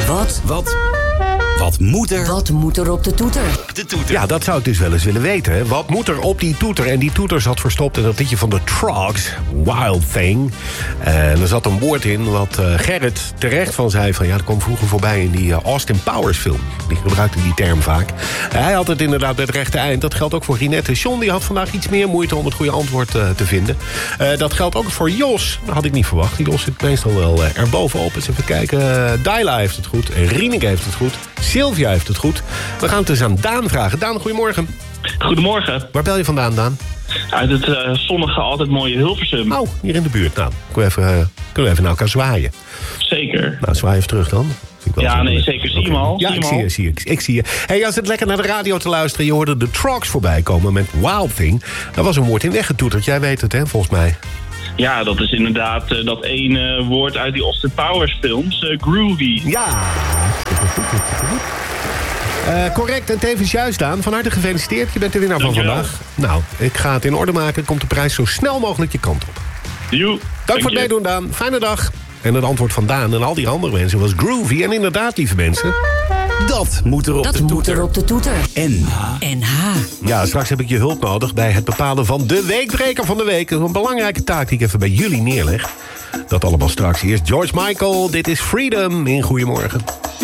Wat moet er? Wat moet er op de toeter? De toeter. Ja, dat zou ik dus wel eens willen weten. Hè. Wat moet er op die toeter? En die toeter zat verstopt in dat liedje van de Trogs, Wild Thing. En er zat een woord in wat Gerrit terecht van zei van... ja, dat kwam vroeger voorbij in die Austin Powers film. Die gebruikte die term vaak. Hij had het inderdaad bij het rechte eind. Dat geldt ook voor Rinette. John die had vandaag iets meer moeite om het goede antwoord te vinden. Dat geldt ook voor Jos. Dat had ik niet verwacht. Die Jos zit meestal wel erbovenop. Eens even kijken. Daila heeft het goed. Rineke heeft het goed. Sylvia heeft het goed. We gaan het dus aan Daan vragen. Daan, goedemorgen. Goedemorgen. Waar bel je vandaan, Daan? Uit het zonnige, altijd mooie Hilversum. Oh, hier in de buurt. Nou, kunnen we even naar elkaar zwaaien? Zeker. Nou, zwaai even terug dan. Ja, nee, zeker. Zie je hem al? Ja, ik zie je. Hey, als het lekker naar de radio te luisteren... je hoorde de Trogs voorbij komen met Wild Thing. Daar was een woord in weggetoeterd. Jij weet het, hè, volgens mij. Ja, dat is inderdaad dat ene woord uit die Austin Powers films. Groovy. Ja. Correct en tevens juist, Daan. Van harte gefeliciteerd. Je bent de winnaar van vandaag. Nou, ik ga het in orde maken. Komt de prijs zo snel mogelijk je kant op. Dank voor het meedoen, Daan. Fijne dag. En het antwoord van Daan en al die andere mensen was groovy. En inderdaad, lieve mensen... Dat moet er op de toeter. NH. Ja, straks heb ik je hulp nodig bij het bepalen van de weekbreker van de week. Dat is een belangrijke taak die ik even bij jullie neerleg. Dat allemaal straks. Eerst George Michael, dit is Freedom in Goedemorgen.